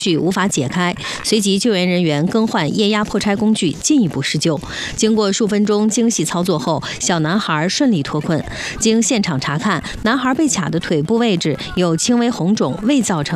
具无法解开，随即救援人员更换液压破拆工具，进一步施救。经过数分钟精细操作后，小男孩顺利脱困。经现场查看，男孩被卡的腿部位置有轻微红肿，未造成